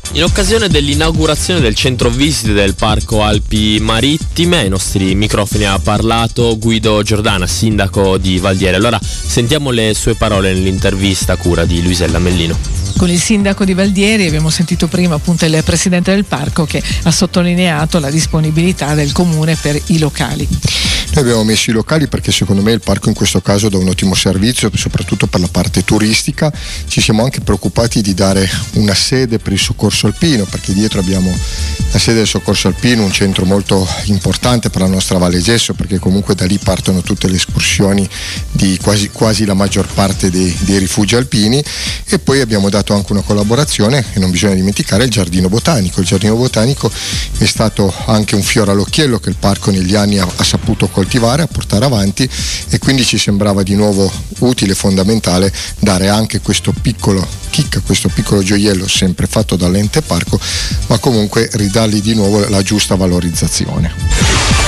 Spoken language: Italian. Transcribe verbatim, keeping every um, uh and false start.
In occasione dell'inaugurazione del centro visite del Parco Alpi Marittime, ai nostri microfoni ha parlato Guido Giordana, sindaco di Valdieri. Allora sentiamo le sue parole nell'intervista a cura di Luisella Mellino. Con il sindaco di Valdieri abbiamo sentito prima appunto il presidente del parco che ha sottolineato la disponibilità del comune per i locali. Noi abbiamo messo i locali perché secondo me il parco in questo caso dà un ottimo servizio, soprattutto per la parte turistica. Ci siamo anche preoccupati di dare una sede per il soccorso alpino, perché dietro abbiamo la sede del soccorso alpino, un centro molto importante per la nostra Valle Gesso, perché comunque da lì partono tutte le escursioni di quasi, quasi la maggior parte dei, dei rifugi alpini. E poi abbiamo dato anche una collaborazione, e non bisogna dimenticare, il giardino botanico. Il giardino botanico è stato anche un fiore all'occhiello che il parco negli anni ha, ha saputo coltivare, a portare avanti, e quindi ci sembrava di nuovo utile e fondamentale dare anche questo piccolo chicca, questo piccolo gioiello sempre fatto dall'ente parco, ma comunque ridargli di nuovo la giusta valorizzazione.